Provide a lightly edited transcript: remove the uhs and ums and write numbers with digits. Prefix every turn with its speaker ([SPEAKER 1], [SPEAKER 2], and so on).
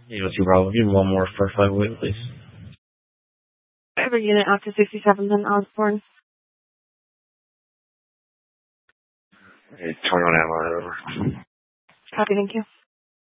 [SPEAKER 1] Yeah, what's your problem? Give me one more for 5 wait, please.
[SPEAKER 2] Every unit after 67th and Osborne.
[SPEAKER 1] Okay, 21 hour over.
[SPEAKER 2] Copy, thank you.